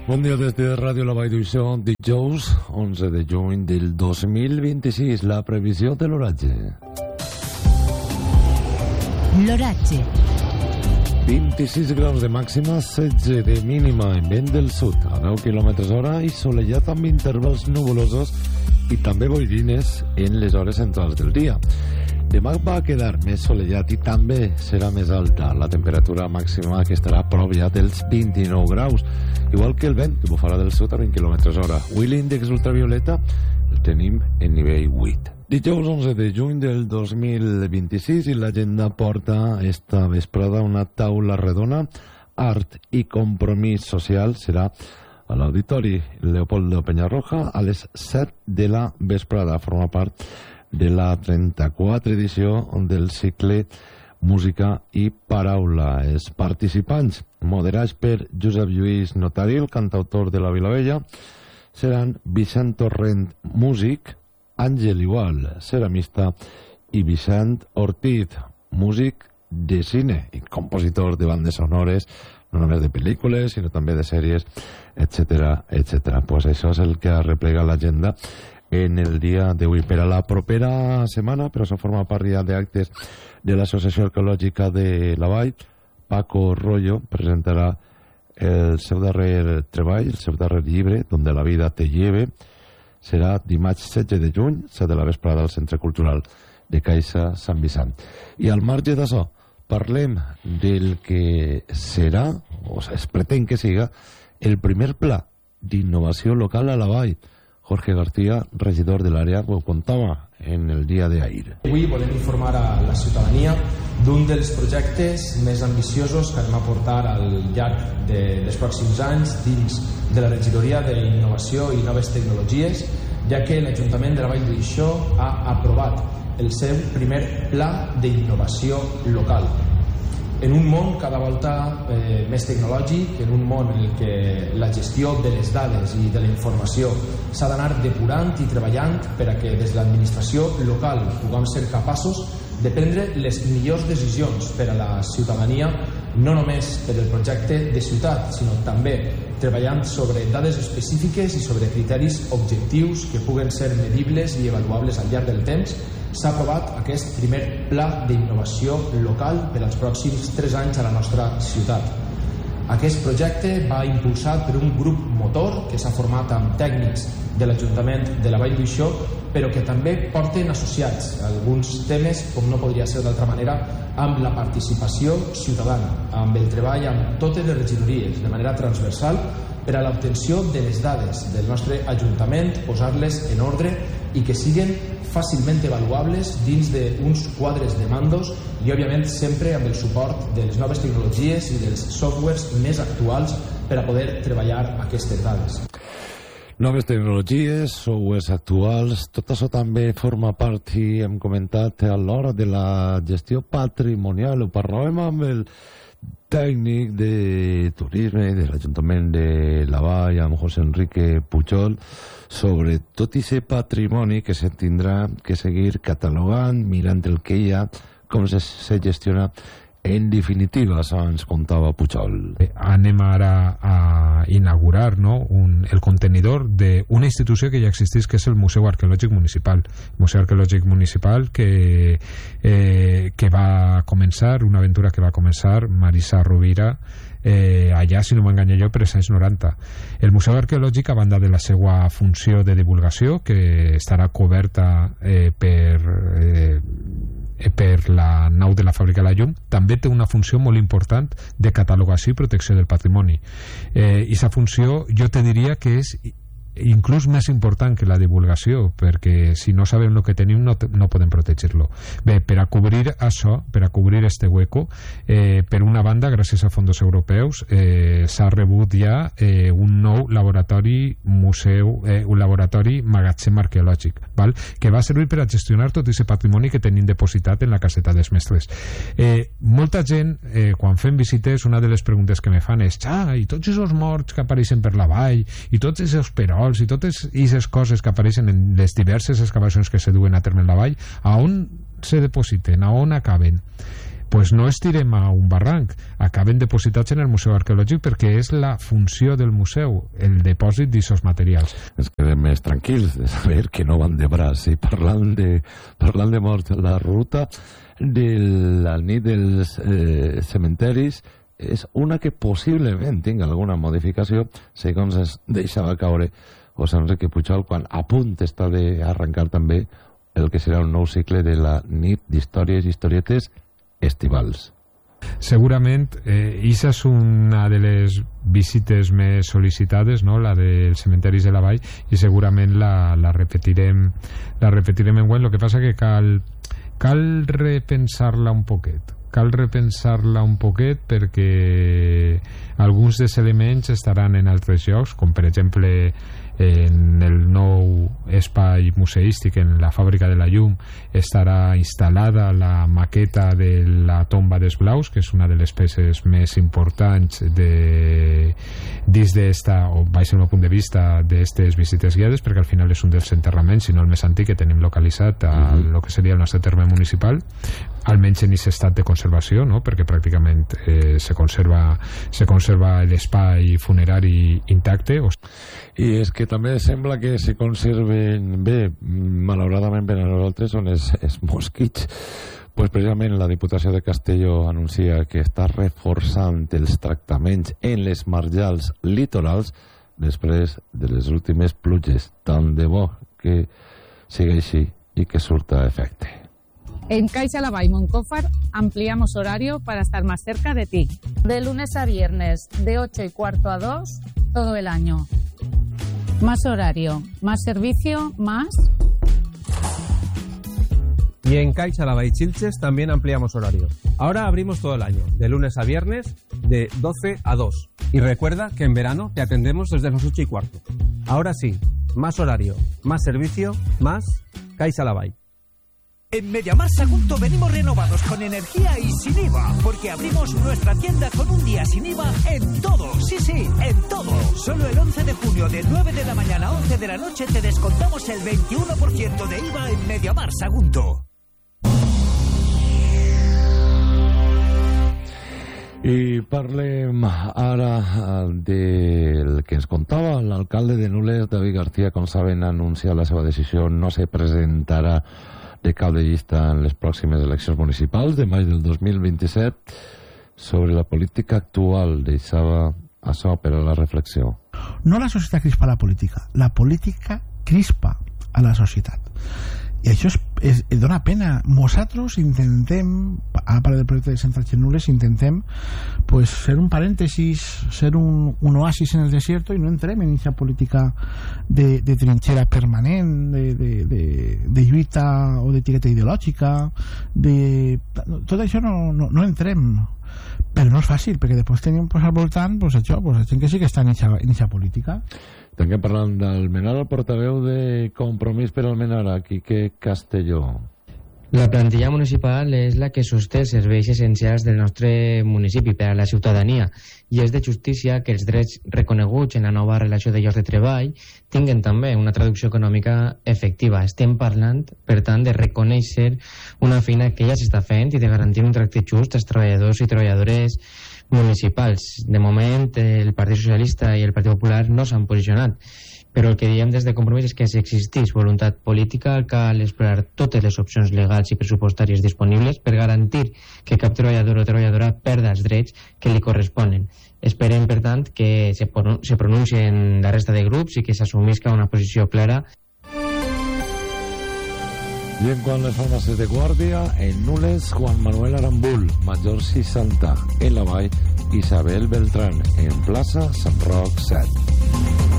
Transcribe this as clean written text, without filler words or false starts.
Bon dia des de Ràdio La Vall d'Uixó, dijous 11 de juny del 2026, la previsió de l'oratge. L'oratge. 26 graus de màxima, 16 de mínima en vent del sud, a 9 km hora i solellat amb intervals nuvolosos i també boirines en les hores centrals del dia. Demà va quedar més solellat i també serà més alta la temperatura màxima, que estarà a prop ja dels 29 graus, igual que el vent, que bufarà del sud a 20 km hora. Avui l'índex ultravioleta el tenim en nivell 8. Dijous 11 de juny del 2026 i l'agenda porta esta vesprada una taula redona, art i compromís social. Serà a l'Auditori Leopoldo Peñarroja a les 7 de la vesprada. Forma part de la 34 edició del cicle Música i Paraula. Els participants, moderats per Josep Lluís Notari, el cantautor de la Vilavella, seran Vicent Torrent, músic, Àngel Igual, ceramista, i Vicent Ortiz, músic de cine i compositor de bandes sonores, no només de pel·lícules, sinó també de sèries, etc. etc. Pues això és el que replega l'agenda en el dia d'avui. Per a la propera setmana, però això forma part ja d'actes de l'Associació Arqueològica de la Vall, Paco Rollo presentarà el seu darrer treball, el seu darrer llibre, Donde la vida te lleve. Serà dimarts 16 de juny, 7 de la vesprada, al Centre Cultural de Caixa Sant Vicent. I al marge d'això, parlem del que serà, o es pretén que siga, el primer pla d'innovació local a la Vall. Jorge García, regidor de l'àrea, ho contava en el dia d'ahir. Avui volem informar a la ciutadania d'un dels projectes més ambiciosos que anem a portar al llarg dels pròxims anys dins de la regidoria d'Innovació i Noves Tecnologies, ja que l'Ajuntament de la Vall d'Uixó ha aprovat el seu primer pla d'innovació local. En un món cada volta més tecnològic, en un món en què la gestió de les dades i de la informació s'ha d'anar depurant i treballant per a que des de l'administració local puguem ser capaços de prendre les millors decisions per a la ciutadania, no només per el projecte de ciutat, sinó també treballant sobre dades específiques i sobre criteris objectius que puguen ser medibles i avaluables al llarg del temps. S'ha aprovat aquest primer pla d'innovació local per als pròxims 3 anys a la nostra ciutat. Aquest projecte va impulsat per un grup motor que s'ha format amb tècnics de l'Ajuntament de la Vall d'Uixó, però que també porten associats alguns temes, com no podria ser d'altra manera, amb la participació ciutadana, amb el treball amb totes les regidories, de manera transversal, per a l'obtenció de les dades del nostre Ajuntament, posar-les en ordre i que siguen fàcilment avaluables dins d'uns quadres de mandos i, òbviament, sempre amb el suport de les noves tecnologies i dels softwares més actuals per a poder treballar aquestes dades. Noves tecnologies, softwares actuals, tot això també forma part, i hem comentat, a l'hora de la gestió patrimonial. Ho parlàvem amb el tècnic de turisme de l'Ajuntament de la Vall, amb José Enrique Pujol, sobre tot aquest patrimoni que se tindrà que seguir catalogant, mirant el que hi ha, com se gestiona. En definitiva, això ens contava Pujol. Anem ara a inaugurar, no, el contenidor d'una institució que ja existeix, que és el Museu Arqueològic Municipal. Museu Arqueològic Municipal que va començar, una aventura que va començar Marisa Rovira allà, si no m'enganya jo, per els anys 90. El Museu Arqueològic, a banda de la seva funció de divulgació, que estarà coberta per la nau de la Fàbrica de la Llum, també té una funció molt important de catalogació i protecció del patrimoni. I aquesta funció jo te diria que és inclús més important que la divulgació, perquè si no sabem el que tenim no podem protegir-lo. Bé, per a cobrir això, per a cobrir este hueco, per una banda, gràcies a fons europeus, s'ha rebut ja un nou laboratori un laboratori magatzem arqueològic, val? Que va servir per a gestionar tot aquest patrimoni que tenim depositat en la caseta dels mestres. Molta gent, quan fem visites, una de les preguntes que me fan és: i tots aquests morts que apareixen per la vall, i tots aquests perols, i totes aquestes coses que apareixen en les diverses excavacions que se duen a terme en la vall, a on se depositen, a on acaben? pues no es tirem a un barranc, acaben depositats en el Museu Arqueològic, perquè és la funció del museu, el depòsit d'aquests materials. Ens quedem més tranquils de saber que no van de braç. I parlant de morts, la ruta de la nit dels cementeris és una que possiblement tingui alguna modificació, segons es deixava caure José Enrique Pujol, quan a punt està d'arrencar també el que serà un nou cicle de la nit d'històries i historietes estivals. Segurament, aquesta és una de les visites més sol·licitades, no? La dels cementiris de la Vall, i segurament la repetirem enguany. El que passa que cal repensar-la un poquet. Cal repensar-la un poquet perquè alguns dels elements estaran en altres llocs, com per exemple en el nou espai museístic, en la Fàbrica de la Llum, estarà instal·lada la maqueta de la tomba dels Blaus, que és una de les peces més importants dins d'esta, o baix el meu punt de vista, d'aquestes visites guiades, perquè al final és un dels enterraments, si no el més antic, que tenim localitzat a el que seria el nostre terme municipal, almenys en aquest estat de conservació, no? Perquè pràcticament se conserva l'espai funerari intacte. I és que també sembla que se conserven bé, malauradament per a nosaltres, són els mosquits. Pues precisament la Diputació de Castelló anuncia que està reforçant els tractaments en les marjals litorals després de les últimes pluges. Tant de bo que sigui així i que surta efecte. En Caixa Lavall Moncófar ampliamos horario para estar más cerca de ti. De lunes a viernes, de 8:15 a 2, todo el año. Más horario, más servicio, más... Y en Caixa Lavall Chilches también ampliamos horario. Ahora abrimos todo el año, de lunes a viernes, de 12 a 2. Y recuerda que en verano te atendemos desde las 8:15. Ahora sí, más horario, más servicio, más Caixa Lavall. En Mediamar Sagunto venimos renovados con energía y sin IVA, porque abrimos nuestra tienda con un día sin IVA en todo, sí, en todo. Solo el 11 de junio de 9 de la mañana a 11 de la noche te descontamos el 21% de IVA en Mediamar Sagunto. I parlem ara del que ens contava l'alcalde de Nules, David García. Com saben, ha anunciat la seva decisió, no se presentarà de cap de llista en les pròximes eleccions municipals de maig del 2027. Sobre la política actual, deixava això per a la reflexió. No la societat crispa la política crispa a la societat. I això dona pena. Nosaltres intentem, a part del projecte de Central Nules, intentem pues, ser un parèntesis, ser un oasis en el desierto, i no entrem en aquesta política de trinxera permanent, de lluita o d'etiqueta ideològica, tot això no entrem. Però no és fàcil, perquè després tenim al voltant això, gent que sí que està en aquesta política. També parlant d'Almenara, el portaveu de Compromís per Almenara, Quique Castelló. La plantilla municipal és la que sosté els serveis essencials del nostre municipi per a la ciutadania, i és de justícia que els drets reconeguts en la nova relació de llocs de treball tinguen també una traducció econòmica efectiva. Estem parlant, per tant, de reconèixer una feina que ja s'està fent i de garantir un tracte just als treballadors i treballadores municipals. De moment, el Partit Socialista i el Partit Popular no s'han posicionat, però el que diem des de Compromís és que si existeix voluntat política cal explorar totes les opcions legals i pressupostàries disponibles per garantir que cap treballador o treballadora perda els drets que li corresponen. Esperem, per tant, que se pronuncien la resta de grups i que s'assumisca una posició clara. I en quant a les farmàcies de guàrdia, en Nules, Juan Manuel Arambul, major 60, en la Vall, Isabel Beltrán, en plaça Sant Roc 7.